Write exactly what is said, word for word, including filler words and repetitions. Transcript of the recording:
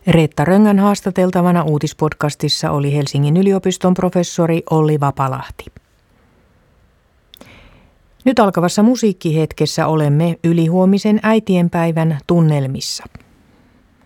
Reetta Röngän haastateltavana uutispodcastissa oli Helsingin yliopiston professori Olli Vapalahti. Nyt alkavassa musiikkihetkessä olemme ylihuomisen äitienpäivän tunnelmissa.